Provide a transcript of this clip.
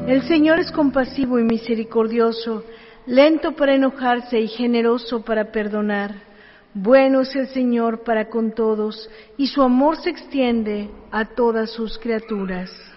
El Señor es compasivo y misericordioso, lento para enojarse y generoso para perdonar. Bueno es el Señor para con todos, y su amor se extiende a todas sus criaturas.